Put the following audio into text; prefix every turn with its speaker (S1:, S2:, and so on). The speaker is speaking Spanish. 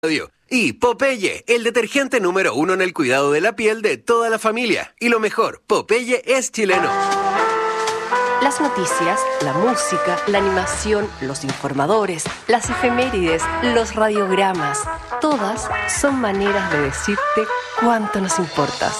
S1: Y Popeye, el detergente número 1 en el cuidado de la piel de toda la familia. Y lo mejor, Popeye es chileno.
S2: Las noticias, la música, la animación, los informadores, las efemérides, los radiogramas, todas son maneras de decirte cuánto nos importas.